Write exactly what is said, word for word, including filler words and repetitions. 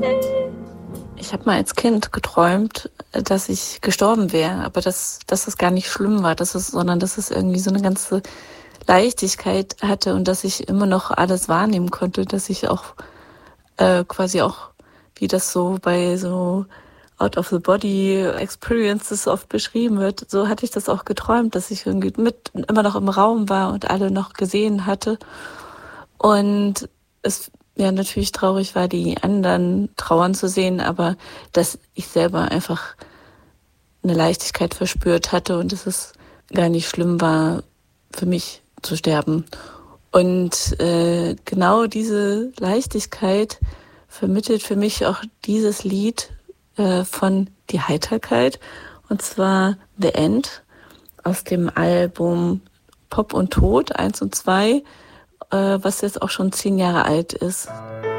Ich habe mal als Kind geträumt, dass ich gestorben wäre, aber dass, dass das gar nicht schlimm war, dass es, sondern dass es irgendwie so eine ganze Leichtigkeit hatte und dass ich immer noch alles wahrnehmen konnte, dass ich auch äh, quasi auch, wie das so bei so Out-of-the-Body-Experiences oft beschrieben wird, so hatte ich das auch geträumt, dass ich irgendwie mit immer noch im Raum war und alle noch gesehen hatte. Und es ja natürlich traurig war, die anderen trauern zu sehen, aber dass ich selber einfach eine Leichtigkeit verspürt hatte und dass es gar nicht schlimm war, für mich zu sterben. Und äh, genau diese Leichtigkeit vermittelt für mich auch dieses Lied äh, von Die Heiterkeit, und zwar The End aus dem Album Pop und Tod eins und zwei, äh, was jetzt auch schon zehn Jahre alt ist.